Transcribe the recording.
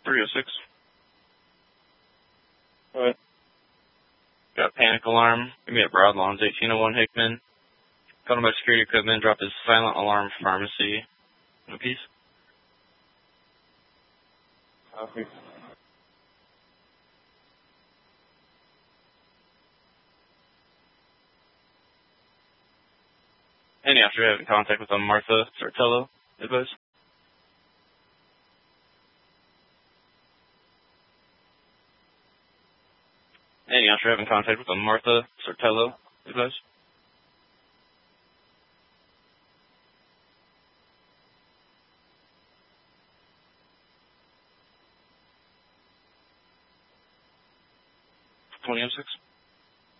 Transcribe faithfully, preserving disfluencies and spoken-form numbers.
three oh six. What? Got panic alarm. Give me at Broadlawns, eighteen oh one Hickman. Called him by security equipment. Dropped his silent alarm pharmacy. No peace. Copy. Any after having contact with a Martha Sartello, advice. Any after having contact with a Martha Sartello, advice. twenty oh six.